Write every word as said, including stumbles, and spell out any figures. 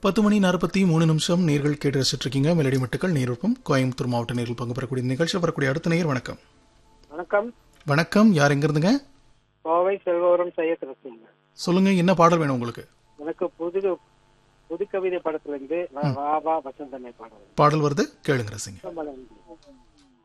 பத்து மணி நாற்பத்தி மூணு நிமிஷம் நேர்கள் கேட்டு ரசிச்சுட்டு இருக்கீங்க. மெலடி மட்டுக்கள் நேருக்கும் கோயம்புத்தூர் மாவட்ட நேரில் பங்கு பெறக்கூடிய நிகழ்ச்சியில் வரக்கூடிய அடுத்த நேர். வணக்கம். வணக்கம். வணக்கம். யார் எங்க இருந்துங்க? கோவை செல்வபுரம் சையத் ரசீங்க. சொல்லுங்க, என்ன பாடல் வேணும் உங்களுக்கு? எனக்கு புது புது கவிதை படத்துல இருந்து வா வா வசந்தமே பாடல் பாடல் வருது, கேளுங்க ரசிங்க. ரொம்ப நன்றி.